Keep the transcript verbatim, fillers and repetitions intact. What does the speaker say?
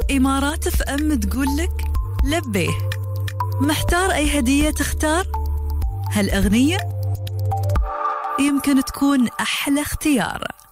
إمارات اف ام تقول لك لبيه. محتار أي هدية تختار؟ هالأغنية يمكن تكون أحلى اختيار.